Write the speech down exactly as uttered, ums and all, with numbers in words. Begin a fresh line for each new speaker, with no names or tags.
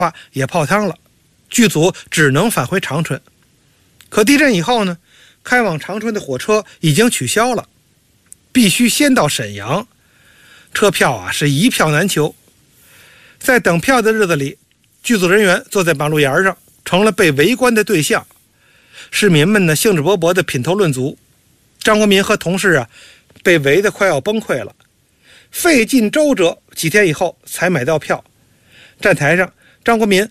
话也泡汤了，剧组只能返回长春。可地震以后呢，开往长春的火车已经取消了，必须先到沈阳，车票啊是一票难求。在等票的日子里，剧组人员坐在马路沿上，成了被围观的对象。市民们呢兴致勃勃地品头论足，张国民和同事啊被围得快要崩溃了，费尽周折，几天以后才买到票。站台上，张国民